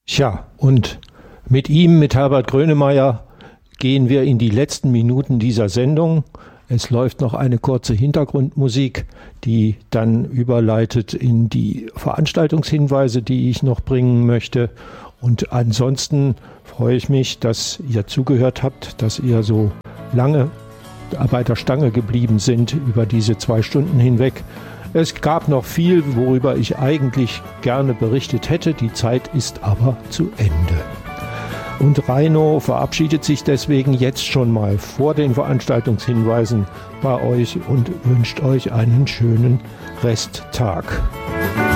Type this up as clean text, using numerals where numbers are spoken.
Tja, und mit ihm, mit Herbert Grönemeyer, gehen wir in die letzten Minuten dieser Sendung. Es läuft noch eine kurze Hintergrundmusik, die dann überleitet in die Veranstaltungshinweise, die ich noch bringen möchte. Und ansonsten freue ich mich, dass ihr zugehört habt, dass ihr so lange bei der Stange geblieben sind über diese 2 Stunden hinweg. Es gab noch viel, worüber ich eigentlich gerne berichtet hätte. Die Zeit ist aber zu Ende. Und Reino verabschiedet sich deswegen jetzt schon mal vor den Veranstaltungshinweisen bei euch und wünscht euch einen schönen Resttag.